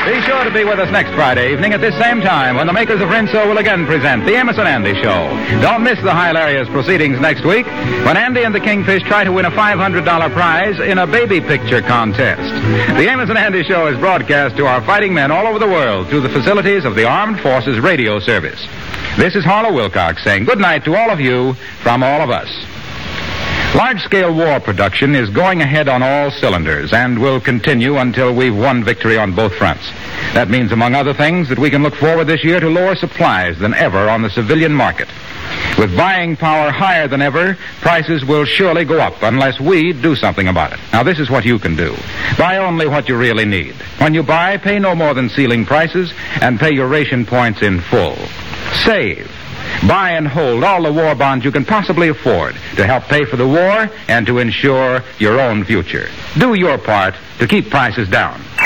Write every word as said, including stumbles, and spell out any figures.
Be sure to be with us next Friday evening at this same time when the makers of Rinso will again present The Amos and Andy Show. Don't miss the hilarious proceedings next week when Andy and the Kingfish try to win a five hundred dollars prize in a baby picture contest. The Amos and Andy Show is broadcast to our fighting men all over the world through the facilities of the Armed Forces Radio Service. This is Harlow Wilcox saying good night to all of you from all of us. Large-scale war production is going ahead on all cylinders and will continue until we've won victory on both fronts. That means, among other things, that we can look forward this year to lower supplies than ever on the civilian market. With buying power higher than ever, prices will surely go up unless we do something about it. Now, this is what you can do. Buy only what you really need. When you buy, pay no more than ceiling prices and pay your ration points in full. Save. Buy and hold all the war bonds you can possibly afford to help pay for the war and to ensure your own future. Do your part to keep prices down.